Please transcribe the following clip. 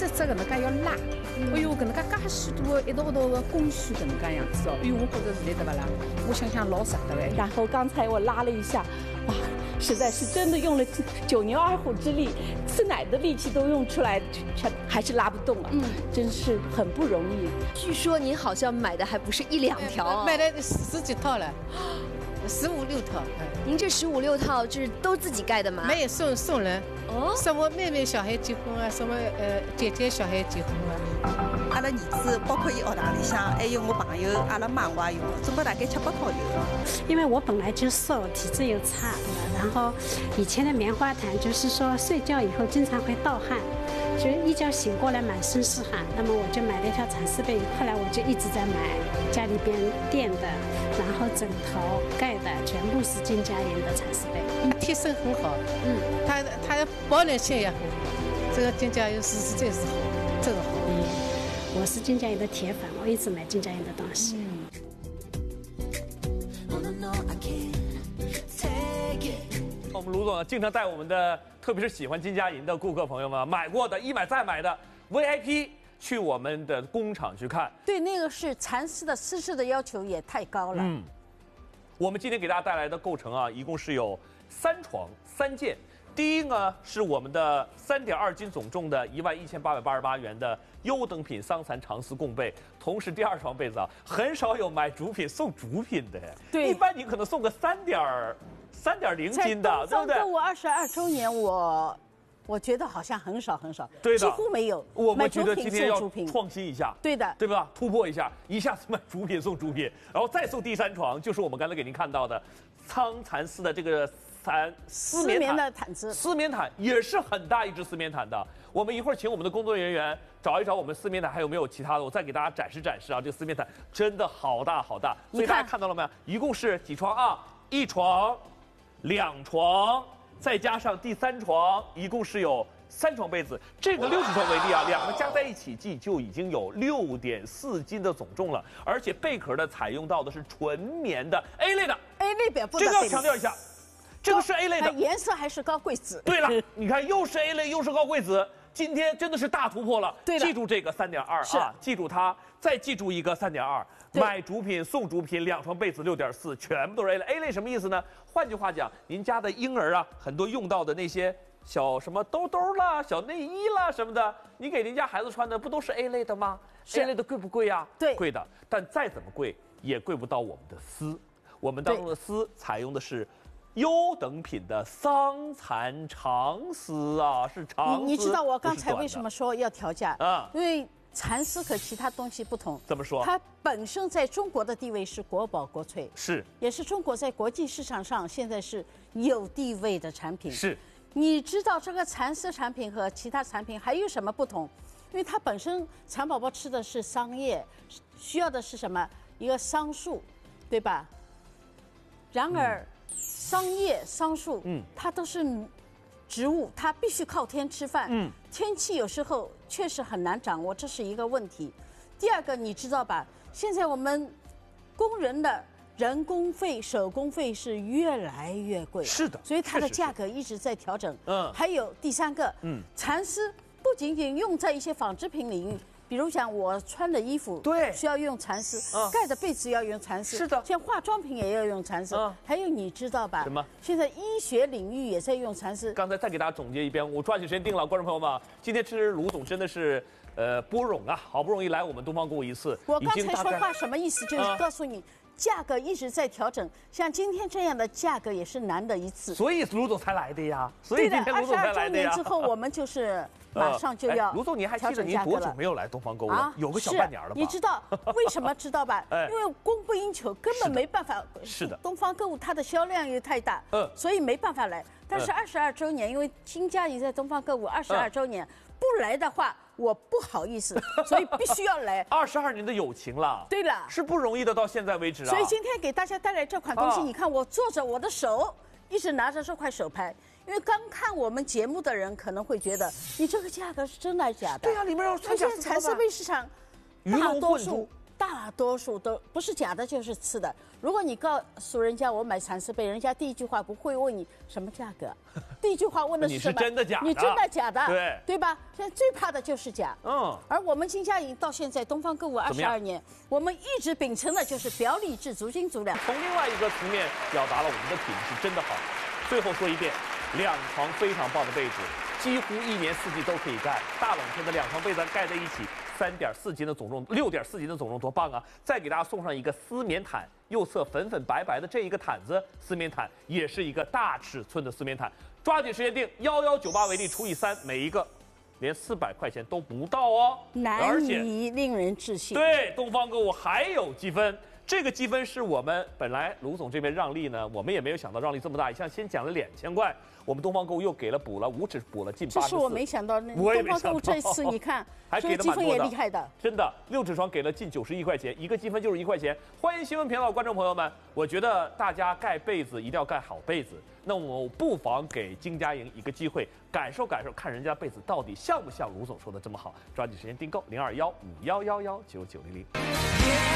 只搿能介要拉，哎哟，搿能介介许多一道的工序搿能介样子哦，哎哟，我觉着现在对勿啦？我想想老值得哎。 然后刚才我拉了一下，哇，实在是真的用了9牛2虎之力，吃奶的力气都用出来，却还是拉不动啊。真是很不容易。 据说您好像买的还不是1、2条啊， 买了10几套了，15、16套。 您这15、16套就是都自己盖的吗？ 没有送人，什么妹妹小孩结婚啊，什么姐姐小孩结婚啊。 阿拉儿子包括伊学堂里向，还有我朋友，阿拉妈我也有，总共大概7、8套有。 因为我本来就瘦，体质又差，然后以前的棉花毯就是说睡觉以后经常会盗汗，就一觉醒过来满身是汗，那么我就买了一条蚕丝被，后来我就一直在买家里边垫的，然后枕头盖的全部是金佳妍的蚕丝被， 贴身很好，它保暖性也很好，这个金佳妍实在是好，真好。 我是金佳妍的铁粉，我一直买金佳妍的东西。 我们卢总经常带我们的，特别是喜欢金佳妍的顾客朋友们，买过的、一买再买的 VIP 去我们的工厂去看。 对，那个是蚕丝的丝质的要求也太高了。 我们今天给大家带来的构成啊，一共是有3床3件。第一呢是我们的3.2斤总重的11888元的优等品桑蚕长丝贡被，同时第2床被子啊，很少有买主品送主品的， 对， 一般你可能送个3.0斤的，对不对？ 在东方购物22周年，我觉得好像很少， 对的， 几乎没有。 我们觉得今天要创新一下， 对的， 对吧？突破一下，一下子买主品送主品，然后再送第3床，就是我们刚才给您看到的苍蚕丝的这个丝棉的毯子， 丝棉毯也是很大一只丝棉毯的。我们一会儿请我们的工作人员找一找我们丝棉毯还有没有其他的，我再给大家展示啊。这个丝棉毯真的好大好大，所以大家看到了没有？一共是几床啊？1床、2床，再加上第3床，一共是有3床被子。这个60床为例啊，两个加在一起就已经有6.4斤的总重了，而且贝壳的采用到的是纯棉的 A 类的 A 类表不， 这个要强调一下。这个是 A 类的， 颜色还是高贵紫。 对了，你看又是 A 类又是高贵紫，今天真的是大突破了。 对， 记住这个3.2啊，记住它，再记住一个3.2，买主品送主品，2床被子6.4，全部都是 A 类。A 类什么意思呢？换句话讲，您家的婴儿啊，很多用到的那些小什么兜兜啦、小内衣啦什么的，你给您家孩子穿的不都是 A 类的吗？A 类的贵不贵呀？ 对， 贵的，但再怎么贵也贵不到我们的丝。我们当中的丝采用的是优等品的桑蚕长丝啊，是长丝。 你知道我刚才为什么说要调价啊？ 因为蚕丝和其他东西不同。 怎么说？ 它本身在中国的地位是国宝国粹， 是， 也是中国在国际市场上现在是有地位的产品。 是。 你知道这个蚕丝产品和其他产品还有什么不同？因为它本身蚕宝宝吃的是桑叶，需要的是什么？一个桑树，对吧？然而，桑叶、桑树，它都是植物，它必须靠天吃饭。天气有时候确实很难掌握，这是一个问题。第二个，你知道吧？现在我们工人的人工费、手工费是越来越贵， 是的， 所以它的价格一直在调整。还有第3个，蚕丝不仅仅用在一些纺织品领域。比如讲，我穿的衣服对需要用蚕丝，盖的被子要用蚕丝， 是的， 像化妆品也要用蚕丝。还有你知道吧？ 什么？ 现在医学领域也在用蚕丝。 刚才再给大家总结一遍，我抓紧时间定了，观众朋友们，今天吃卢总真的是波冗啊，好不容易来我们东方购物一次。 我刚才说话什么意思？就是告诉你。价格一直在调整，像今天这样的价格也是难得一次， 所以卢总才来的呀。所以今天卢总才来的呀。 22周年之后，我们就是马上就要卢总，您还记得您多久没有来东方购物了？有个小半年了吧？ 你知道为什么知道吧？因为供不应求，根本没办法。 是的， 东方购物它的销量又太大，所以没办法来。但是22周年，因为金佳怡在东方购物22周年，不来的话。我不好意思，所以必须要来。 22年的友情了， 对了， 是不容易的，到现在为止啊。 所以今天给大家带来这款东西，你看我坐着，我的手一直拿着这块手牌，因为刚看我们节目的人可能会觉得，你这个价格是真的假的？ 对呀，里面要穿现在蚕丝被市场大多数都不是假的，就是次的。 如果你告诉人家我买蚕丝被，人家第一句话不会问你什么价格，第一句话问的是什么？ 你是真的假的？ 你真的假的？ 对吧？现在最怕的就是假。而我们金佳颖到现在东方购物22年，我们一直秉承的就是表里质、足斤足两。 从另外一个层面表达了我们的品质真的好。最后说一遍，2床非常棒的被子，几乎1年4季都可以盖。大冷天的2床被子盖在一起，3.4斤的总重，6.4斤的总重，多棒啊！再给大家送上一个丝棉毯，右侧粉粉白白的这一个毯子，丝棉毯也是一个大尺寸的丝棉毯。抓紧时间订1198为例除以3，每一个连400块钱都不到哦， 难以令人置信。 对，东方购物还有积分。这个积分是我们本来卢总这边让利呢，我们也没有想到让利这么大，一下先讲了2000块，我们东方购物又给了补了5指补了近84。 这是我没想到，东方购物这次你看， 还给了积分也厉害的， 真的6指床给了近91块钱，一个积分就是1块钱。欢迎新闻频道的观众朋友们，我觉得大家盖被子一定要盖好被子，那我不妨给金佳颖一个机会，感受感受，看人家被子到底像不像卢总说的这么好。抓紧时间订购021511199000。